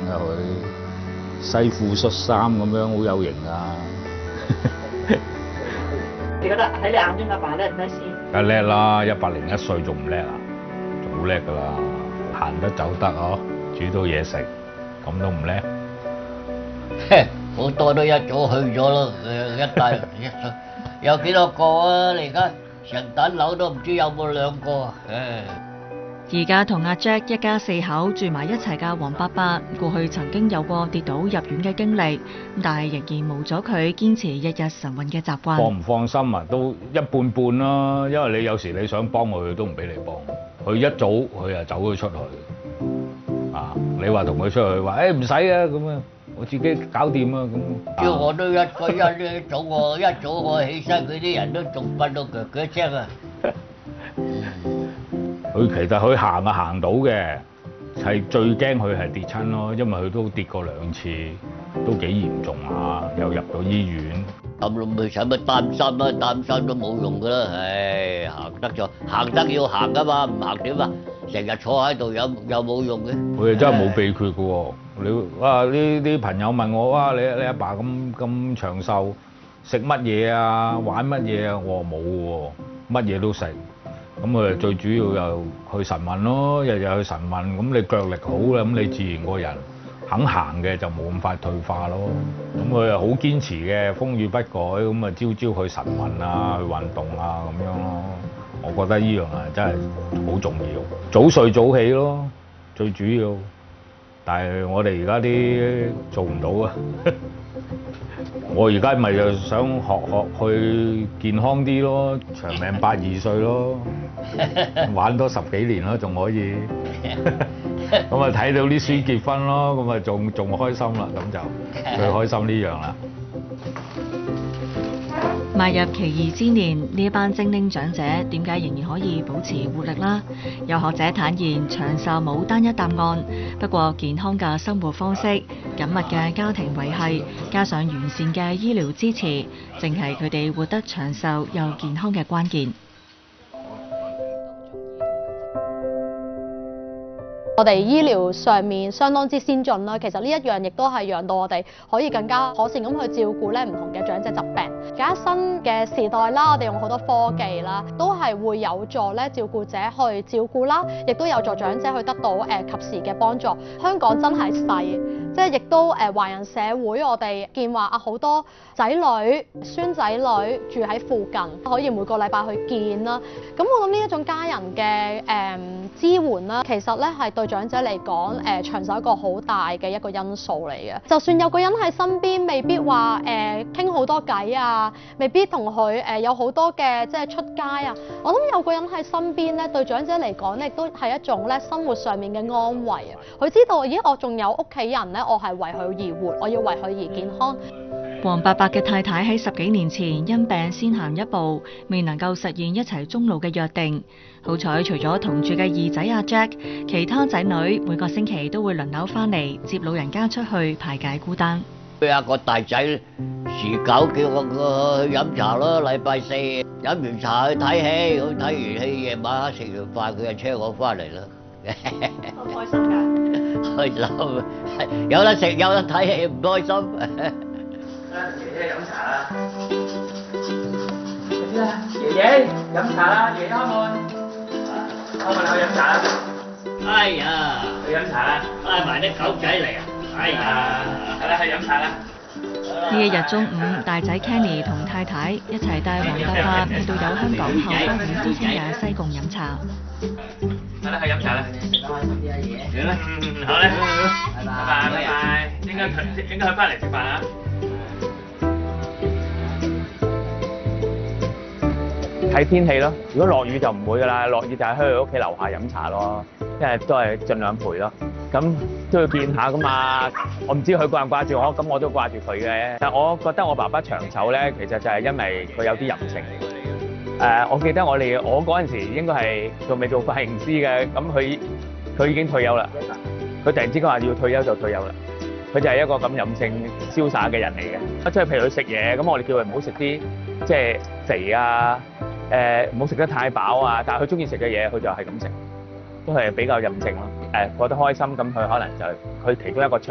㗎佢，西褲恤衫咁樣好有型啊！ 你覺得喺你眼中阿爸叻唔叻先？ 梗係叻啦，101歲仲唔叻啊？仲好叻㗎啦，行得走得呵，煮到嘢食，咁都唔叻？ 好多都一早去咗咯，一大有幾多個啊？你而家成棟樓都唔知有冇2個啊！ 而家同阿 Jack 一家4口住埋一齊嘅黃伯伯，過去曾經有過跌倒入院嘅經歷，但係仍然冇咗佢堅持日日晨運嘅習慣。 放唔放心啊？都一半半啦，因為你有時你想幫佢，佢都唔俾你幫。佢一早佢就走咗出去。啊，你話同佢出去話，唔使啊咁啊，我自己搞掂啊咁。 叫我都一早我起身，佢啲人都仲瞓到腳腳聲啊！ 佢其實佢行到嘅，係最驚佢係跌親咯，因為佢都跌過2次，都幾嚴重啊，又入咗醫院。 咁咪使乜擔心啊？擔心都冇用噶啦，行得就行得要行噶嘛，唔行點啊？成日坐喺度有冇用嘅？ 佢哋真係冇秘訣嘅喎。你哇啲朋友問我哇，你阿爸咁長壽，食乜嘢啊？玩乜嘢啊？我話冇喎，乜嘢都食。咁佢最主要又去晨運咯，日日去晨運，咁你腳力好啦，咁你自然個人肯行嘅就冇咁快退化咯。咁佢又好堅持嘅，風雨不改，咁啊朝朝去晨運啊，去運動啊咁樣咯。我覺得呢樣啊真係好重要，早睡早起咯，最主要。但係我哋而家啲做唔到啊！我而家咪就想學去健康啲咯，長命82歲咯，玩多10幾年咯，仲可以。咁啊睇到啲孫結婚咯，咁啊仲開心啦，咁就最開心呢樣啦。 邁入奇異之年，呢一班精靈長者點解仍然可以保持活力啦？有學者坦言，長壽冇單一答案，不過健康嘅生活方式、緊密嘅家庭維繫，加上完善嘅醫療支持，正係佢哋活得長壽又健康嘅關鍵。 我哋醫療上面相當之先進啦，其實呢一樣亦都係讓到我哋可以更加妥善咁去照顧咧唔同嘅長者疾病。而家新嘅時代啦，我哋用好多科技啦，都係會有助咧照顧者去照顧啦，亦都有助長者去得到及時嘅幫助。香港真係細，即係亦都華人社會我哋見話好多仔女、孫仔女住喺附近，可以每個禮拜去見啦。咁我諗呢一種家人嘅支援啦，其實咧係對長者嚟講長壽一個好大嘅一個因素嚟嘅。就算有個人喺身邊，未必話傾好多偈啊，未必同佢有好多嘅即係出街啊。我諗有個人喺身邊咧，對長者嚟講咧，亦都係一種咧生活上面嘅安慰啊。佢知道，咦，我仲有屋企人咧，我係為佢而活，我要為佢而健康。 黃伯伯嘅太太喺10幾年前因病先行一步，未能夠實現一齊終老嘅約定。好彩，除咗同住嘅2仔阿 Jack， 其他仔女每個星期都會輪流翻嚟接老人家出去排解孤單。 佢有個大仔時久叫我去飲茶咯，禮拜四飲完茶去睇戲，咁睇完戲夜晚黑食完飯，佢就車我翻嚟啦。 好開心㗎！ 開心，有得食有得睇戲，唔開心。 爺爺飲茶啦！爺爺飲茶啦！爺爺開門，開門去飲茶啦！ 哎呀， 去飲茶啦！ 帶埋啲狗仔嚟啊！哎呀， 係啦，去飲茶啦！ 呢一日中午，大仔 Kenny 同太太一齊帶黃伯伯去到有香港後花園之稱嘅西貢飲茶。 係啦，去飲茶啦！ 開心啲啊爺。 好咧，拜拜拜拜，應該佢翻嚟食飯啊！ 睇天氣咯，如果落雨就唔會噶啦，落雨就喺佢屋企樓下飲茶咯，即係都係盡量陪咯。咁都要見下噶嘛，我唔知佢掛唔掛住我，咁我都掛住佢嘅。但係我覺得我爸爸長壽咧，其實就係因為佢有啲任性。我記得我嗰陣時應該係仲未做髮型師嘅，咁佢已經退休啦。佢突然之間話要退休就退休啦。佢就係一個咁任性瀟灑嘅人嚟嘅。即係譬如佢食嘢，咁我哋叫佢唔好食啲即係肥啊。唔好食得太飽啊！但係佢中意食嘅嘢，佢就係咁食，都係比較任性咯。覺得開心咁，佢可能就佢其中一個